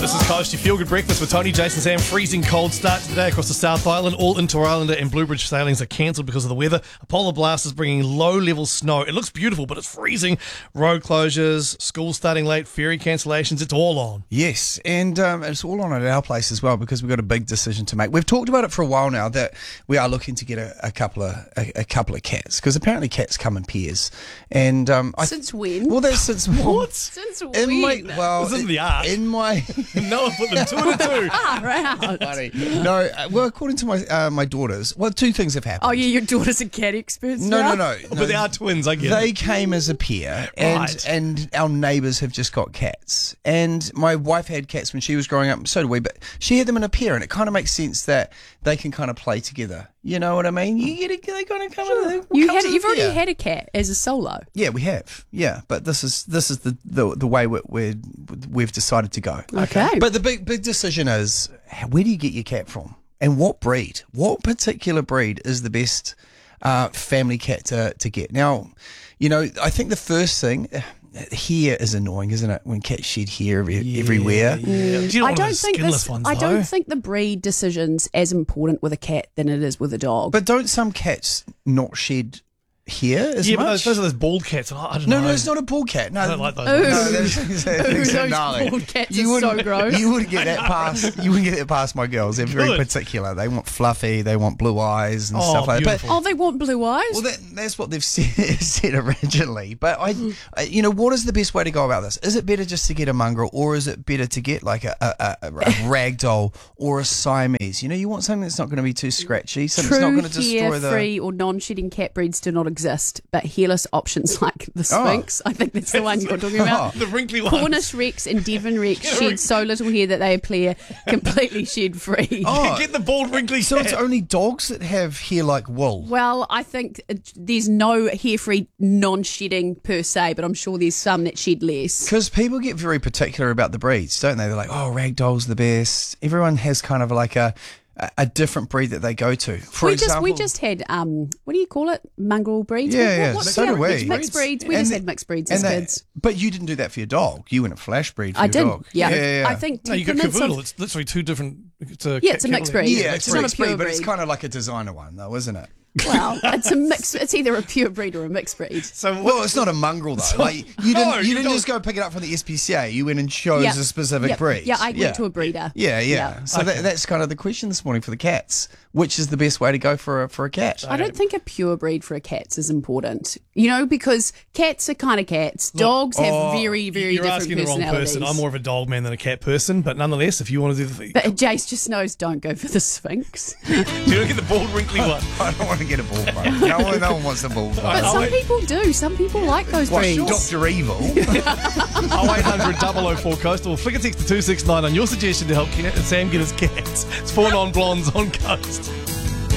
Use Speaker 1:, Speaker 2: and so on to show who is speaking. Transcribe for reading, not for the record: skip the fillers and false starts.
Speaker 1: This is Coast, your feel-good breakfast with Tony, Jason, Sam. Freezing cold start today across the South Island. All Inter-Islander and Bluebridge sailings are cancelled because of the weather. A polar blast is bringing low-level snow. It looks beautiful, but it's freezing. Road closures, school starting late, ferry cancellations, it's all on.
Speaker 2: Yes, and it's all on at our place as well because we've got a big decision to make. We've talked about it for a while now that we are looking to get a couple of cats because apparently cats come in pairs. And
Speaker 3: Since when?
Speaker 2: Well, that's since
Speaker 1: What?
Speaker 3: Since
Speaker 2: in
Speaker 3: when?
Speaker 2: my
Speaker 1: This isn't the art.
Speaker 2: in my.
Speaker 1: No one put them two and two.
Speaker 3: Right.
Speaker 2: Funny. No, well, according to my daughters, well, two things have happened.
Speaker 3: Oh, yeah, your daughter's a cat expert.
Speaker 2: No.
Speaker 1: But they are twins, I get
Speaker 2: They
Speaker 1: it.
Speaker 2: came as a pair,
Speaker 1: Right.
Speaker 2: and our neighbours have just got cats. And my wife had cats when she was growing up, so did we, but she had them in a pair, and it kind of makes sense that they can kind of play together. You know what I mean? They kind of come in.
Speaker 3: You've already had a cat as a solo.
Speaker 2: Yeah, we have. Yeah, but this is the way we've decided to go.
Speaker 3: Okay.
Speaker 2: But the big decision is, where do you get your cat from, and what breed? What particular breed is the best family cat to get? Now, you know, I think the first thing. Hair is annoying, isn't it? When cats shed hair everywhere.
Speaker 1: Yeah. You don't
Speaker 3: I
Speaker 1: want
Speaker 3: don't
Speaker 1: the
Speaker 3: think
Speaker 1: skinless ones,
Speaker 3: I
Speaker 1: though.
Speaker 3: don't think the breed decision's as important with a cat than it is with a dog.
Speaker 2: But don't some cats not shed hair as
Speaker 1: Yeah, but
Speaker 2: much?
Speaker 1: those are those bald cats. I don't know.
Speaker 2: No, it's not a bald cat. No,
Speaker 1: I don't like those
Speaker 3: Ooh.
Speaker 1: ones.
Speaker 2: No,
Speaker 3: Those
Speaker 2: gnarly.
Speaker 3: bald cats
Speaker 2: You
Speaker 3: are so
Speaker 2: wouldn't-
Speaker 3: gross.
Speaker 2: You wouldn't get that past. You wouldn't get that past my girls. They're very
Speaker 1: Good.
Speaker 2: particular. They want fluffy. They want blue eyes and
Speaker 1: Oh,
Speaker 2: stuff like that.
Speaker 1: beautiful.
Speaker 3: Oh, they want blue eyes?
Speaker 2: Well, that's what they've said originally. But you know, what is the best way to go about this? Is it better just to get a mongrel, or is it better to get like a ragdoll or a Siamese? You know, you want something that's not going to be too scratchy, something that's not
Speaker 3: True
Speaker 2: going to destroy the.
Speaker 3: hair-free or non-shedding cat breeds do not exist, but hairless options like the Sphinx, I think that's the one you're talking about.
Speaker 1: The wrinkly ones.
Speaker 3: Cornish Rex and Devon Rex shed so little hair that they appear completely shed-free.
Speaker 2: Oh,
Speaker 1: Get the bald wrinkly
Speaker 2: so
Speaker 1: cat.
Speaker 2: it's only dogs that have hair like wool.
Speaker 3: Well, I think there's no hair-free non-shedding per se, but I'm sure there's some that shed less.
Speaker 2: Because people get very particular about the breeds, don't they? They're like, oh, ragdoll's the best. Everyone has kind of like a different breed that they go to. For example,
Speaker 3: we just had what do you call it? Mongrel breeds.
Speaker 2: Yeah,
Speaker 3: What's
Speaker 2: so
Speaker 3: the
Speaker 2: do we.
Speaker 3: other- Mixed breeds. We
Speaker 2: And
Speaker 3: just
Speaker 2: the-
Speaker 3: had mixed breeds as kids.
Speaker 2: But you didn't do that for your dog. You went a flash breed for
Speaker 3: I
Speaker 2: your
Speaker 3: did.
Speaker 2: dog.
Speaker 3: Yeah. I think
Speaker 1: No, you got
Speaker 3: temperaments of-
Speaker 1: cavoodle. It's literally two different. It's a
Speaker 3: Yeah, it's a mixed breed.
Speaker 2: Yeah,
Speaker 3: It's
Speaker 2: it's
Speaker 3: not a
Speaker 2: mixed
Speaker 3: pure
Speaker 2: breed, but it's
Speaker 3: breed.
Speaker 2: kind of like a designer one, though, isn't it?
Speaker 3: Well, it's a mix. It's either a pure breed or a mixed breed.
Speaker 1: So
Speaker 2: Well, it's not a mongrel though. Like you
Speaker 1: No,
Speaker 2: didn't,
Speaker 1: you
Speaker 2: didn't
Speaker 1: don't.
Speaker 2: just go pick it up from the SPCA. You went and chose
Speaker 3: Yeah.
Speaker 2: a specific
Speaker 3: Yeah.
Speaker 2: breed.
Speaker 3: Yeah, I went to a breeder.
Speaker 2: Yeah. So that's kind of the question this morning for the cats. Which is the best way to go for a cat?
Speaker 3: I don't think a pure breed for a cat's is important. You know, because cats are kind of cats. Dogs have very, very
Speaker 1: You're
Speaker 3: different
Speaker 1: asking the wrong
Speaker 3: personalities.
Speaker 1: person. I'm more of a dog man than a cat person, but nonetheless, if you want to do the
Speaker 3: But Jace just knows don't go for the Sphinx.
Speaker 1: you don't get the bald wrinkly one.
Speaker 2: I don't want to get a bull fight. No one wants a bull
Speaker 3: But
Speaker 2: fight.
Speaker 3: some people do. Some people like those
Speaker 2: What,
Speaker 3: breeds.
Speaker 2: Dr. Evil?
Speaker 1: 0800 004 Coastal. Flick a text to 269 on your suggestion to help Sam get his cats. It's 4 non-blondes on Coast.